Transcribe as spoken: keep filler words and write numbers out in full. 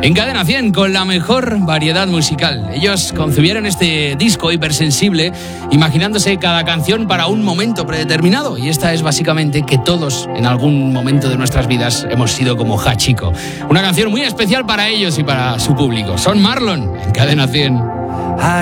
En Cadena cien, con la mejor variedad musical. Ellos concibieron este disco hipersensible, imaginándose cada canción para un momento predeterminado. Y esta es básicamente que todos, en algún momento de nuestras vidas, hemos sido como Hachiko. Una canción muy especial para ellos y para su público. Son Marlon, en Cadena cien.